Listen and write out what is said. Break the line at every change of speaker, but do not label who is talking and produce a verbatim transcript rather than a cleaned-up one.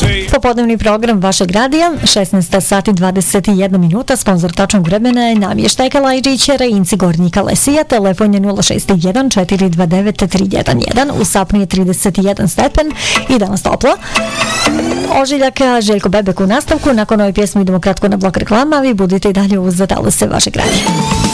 Popodnevni program vašeg radija, šesnaest sati dvadeset jedna minuta, sponsor tačnog vremena je namještajka Lajđića, Rejinci Gornjika Lesija, telefon je nula šest jedan četiri dva devet tri jedan jedan, u Sapni je trideset jedan stepen i danas toplo. Ožiljak Željko Bebek u nastavku, nakon ove pjesme idemo kratko na blok reklama, vi budite i dalje uz talose vašeg radija.